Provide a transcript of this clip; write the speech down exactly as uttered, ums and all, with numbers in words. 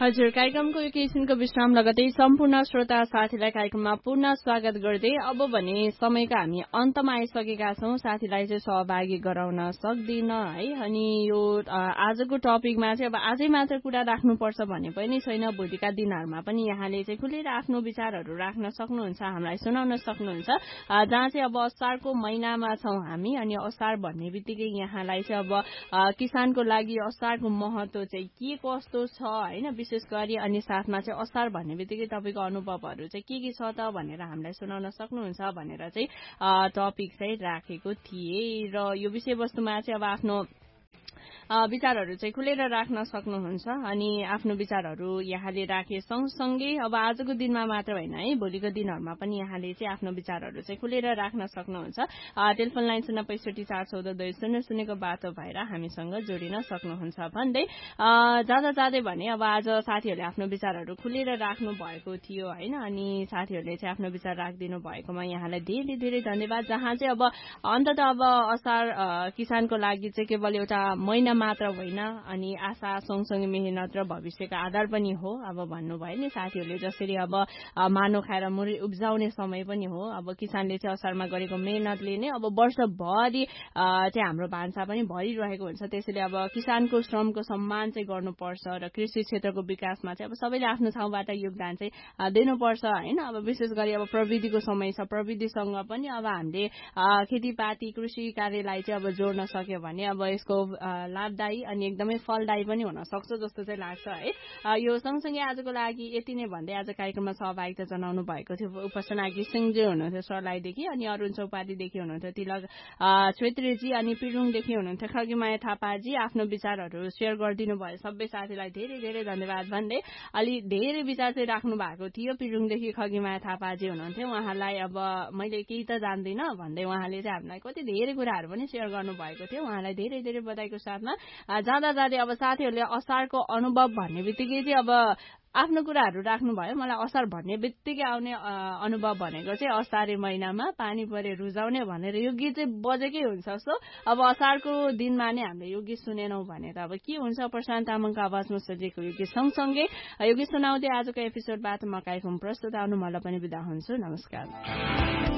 हजुर, कार्यक्रमको यो एकैछिनको विश्राम लगतै सम्पूर्ण श्रोता साथीलाई कार्यक्रममा पुनः स्वागत गर्दै अब भने समयका हामी अन्तमा आइसकेका छौं। साथीलाई चाहिँ सहभागी गराउन सक्दिन है। अनि यो आजको टपिकमा चाहिँ अब आजै मात्र कुरा राख्नुपर्छ भन्ने पनि छैन। भोलिका दिनहरूमा पनि यहाँले चाहिँ खुलेर आफ्नो विचारहरू राख्न सक्नुहुन्छ, हामीलाई सुनाउन सक्नुहुन्छ। जहाँ चाहिँ अब असारको महिनामा छौं हामी अनि असार भन्ने बित्तिकै यहाँलाई चाहिँ अब किसानको लागि असारको महत्व चाहिँ के कस्तो छ हैन, विशेष गरी अनि साथमा चाहिँ असार भन्ने बित्तिकै तपाईको अनुभवहरू चाहिँ के के छ त भनेर हामीलाई सुनाउन सक्नुहुन्छ भनेर चाहिँ टपिक चाहिँ राखेको थिए। र यो विषयवस्तुमा चाहिँ अब आफ्नो विचारहरू चाहिँ खुलेर राख्न सक्नुहुन्छ। अनि आफ्नो विचारहरू यहाँले राखे सँगसँगै अब आजको दिनमा मात्र होइन है, भोलिको दिनहरूमा पनि यहाँले चाहिँ आफ्नो विचारहरू चाहिँ खुलेर राख्न सक्नुहुन्छ। टेलिफोन लाइन शून्य पैसठी चार चौध दुई शून्य शून्यको बाटो भएर हामीसँग जोडिन सक्नुहुन्छ भन्दै जाँदा जाँदै भने अब आज साथीहरूले आफ्नो विचारहरू खुलेर राख्नु भएको थियो होइन। अनि साथीहरूले चाहिँ आफ्नो विचार राखिदिनु भएकोमा यहाँलाई धेरै धेरै धन्यवाद। जहाँ चाहिँ अब अन्तत अब असार किसानको लागि चाहिँ केवल एउटा महिना मात्र होइन अनि आशा सँगसँगै मेहनत र भविष्यको आधार पनि हो। अब भन्नुभयो नि साथीहरूले जसरी अब मानो खाएर मुरी उब्जाउने समय पनि हो। अब किसानले चाहिँ असारमा गरेको मेहनतले नै अब वर्षभरि चाहिँ हाम्रो भान्सा पनि भरिरहेको हुन्छ। त्यसैले अब किसानको श्रमको सम्मान चाहिँ गर्नुपर्छ र कृषि क्षेत्रको विकासमा चाहिँ अब सबैले आफ्नो ठाउँबाट योगदान चाहिँ दिनुपर्छ होइन। अब विशेष गरी अब प्रविधिको समय छ, प्रविधिसँग पनि अब हामीले खेतीपाती कृषि कार्यलाई चाहिँ अब जोड्न सक्यो भने अब यसको लाभदायी अनि एकदमै फलदायी पनि हुन सक्छ जस्तो चाहिँ लाग्छ है। यो सँगसँगै आजको लागि यति नै भन्दै आज कार्यक्रममा सहभागिता जनाउनु भएको थियो उपासना घिसिङजी हुनुहुन्थ्यो सर्लाहीदेखि, अनि अरुण चौपाटीदेखि हुनुहुन्थ्यो तिलक छेत्रीजी, अनि पिरुङदेखि हुनुहुन्थ्यो खगीमाया थापाजी। आफ्नो विचारहरू सेयर गरिदिनु भयो सबै साथीलाई धेरै धेरै धन्यवाद भन्दै अलि धेरै विचार चाहिँ राख्नु भएको थियो। पिरुङदेखि खगीमाया थापाजी हुनुहुन्थ्यो, उहाँलाई अब मैले केही त जान्दिनँ भन्दै उहाँले चाहिँ हामीलाई कति धेरै कुराहरू पनि सेयर गर्नु भएको थियो। उहाँलाई धेरै धेरै बधाईको साथमा जाँदा जाँदै अब साथीहरूले असारको अनुभव भन्ने बित्तिकै चाहिँ अब आफ्नो कुराहरू राख्नुभयो। मलाई असार भन्ने बित्तिकै आउने अनुभव भनेको चाहिँ असारे महिनामा पानी परे रुजाउने भनेर यो गीत चाहिँ बजेकै हुन्छ। सो अब असारको दिनमा नै हामीले यो गीत सुनेनौँ भने त अब के हुन्छ। प्रशान्त तामाङको आवाजमा सजिएको यो गीत सँगसँगै यो गीत सुनाउँदै आजको एपिसोडबाट म कार्यक्रम प्रस्तुत आउनु मलाई पनि बिदा हुन्छु। नमस्कार।